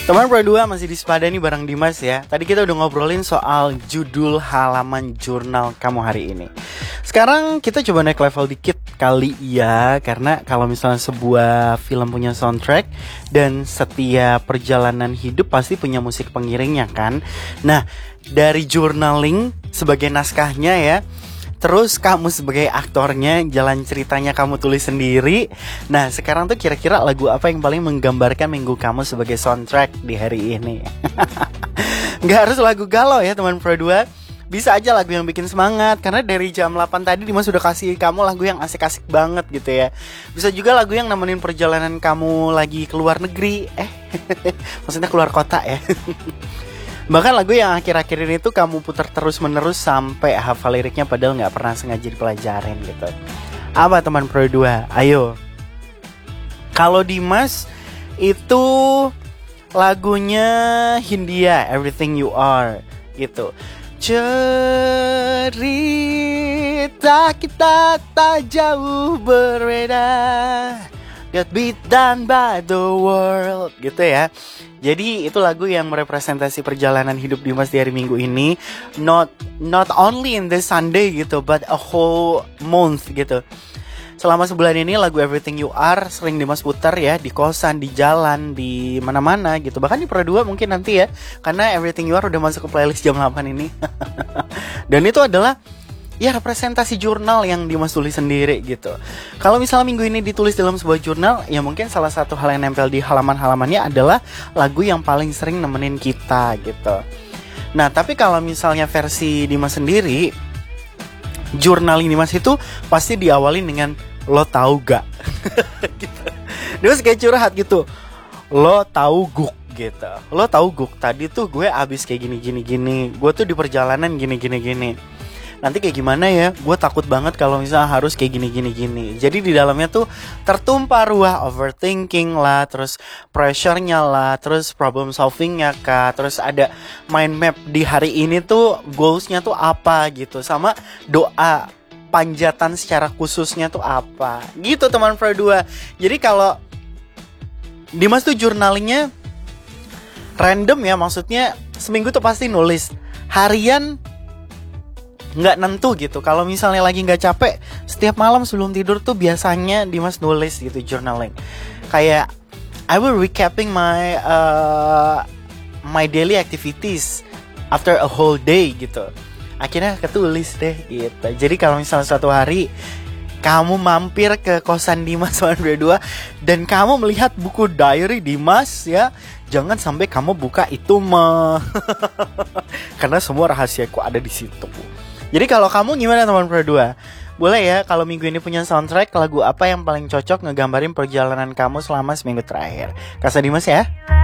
Teman Pro 2 masih di Sepada nih bareng Dimas ya. Tadi kita udah ngobrolin soal judul halaman jurnal kamu hari ini. Sekarang kita coba naik level dikit kali ya. Karena kalau misalnya sebuah film punya soundtrack dan setiap perjalanan hidup pasti punya musik pengiringnya kan. Nah, dari journaling sebagai naskahnya ya, terus kamu sebagai aktornya, jalan ceritanya kamu tulis sendiri. Nah sekarang tuh kira-kira lagu apa yang paling menggambarkan minggu kamu sebagai soundtrack di hari ini? Gak harus lagu galau ya teman Pro 2. Bisa aja lagu yang bikin semangat. Karena dari jam 8 tadi Dimas sudah kasih kamu lagu yang asik-asik banget gitu ya. Bisa juga lagu yang nemenin perjalanan kamu lagi keluar negeri. Maksudnya keluar kota ya. Bahkan lagu yang akhir-akhir ini tuh kamu putar terus-menerus sampai hafal liriknya padahal gak pernah sengaja dipelajarin gitu. Apa teman Pro 2? Ayo. Kalau Dimas itu lagunya Hindia, Everything You Are gitu. Cerita kita tak jauh berbeda, got beat down by the world gitu ya. Jadi itu lagu yang merepresentasi perjalanan hidup Dimas di hari Minggu ini. Not only in this Sunday gitu, but a whole month gitu. Selama sebulan ini lagu Everything You Are sering Dimas putar ya, di kosan, di jalan, di mana-mana gitu. Bahkan di Pro 2 mungkin nanti ya, karena Everything You Are udah masuk ke playlist jam 8 ini. Dan itu adalah ya representasi jurnal yang Dimas tulis sendiri gitu. Kalau misalnya minggu ini ditulis dalam sebuah jurnal, ya mungkin salah satu hal yang nempel di halaman-halamannya adalah lagu yang paling sering nemenin kita gitu. Nah tapi kalau misalnya versi Dimas sendiri, jurnal Dimas itu pasti diawali dengan lo tahu gak? Gitu. Dimas kayak curhat gitu. Lo tahu guk gitu. Lo tahu guk, tadi tuh gue abis kayak gini. Gue tuh di perjalanan gini. Nanti kayak gimana ya? Gue takut banget kalau misalnya harus kayak gini. Jadi di dalamnya tuh tertumpah ruah overthinking lah, terus pressure-nya lah, terus problem solving-nya kah, terus ada mind map di hari ini tuh goals-nya tuh apa gitu, sama doa panjatan secara khususnya tuh apa gitu teman Pro 2. Jadi kalau Dimas tuh journalingnya random ya, maksudnya seminggu tuh pasti nulis, harian nggak nentu gitu. Kalau misalnya lagi nggak capek, setiap malam sebelum tidur tuh biasanya Dimas nulis gitu, journaling. Kayak I will recapping my daily activities after a whole day gitu. Akhirnya ketulis deh gitu. Jadi kalau misalnya suatu hari kamu mampir ke kosan Dimas 122 dan kamu melihat buku diary Dimas ya, jangan sampai kamu buka itu mah. Karena semua rahasiaku ada di situ. Jadi kalau kamu gimana teman Pro 2? Boleh ya kalau minggu ini punya soundtrack, lagu apa yang paling cocok ngegambarin perjalanan kamu selama seminggu terakhir? Kasih Dimas ya.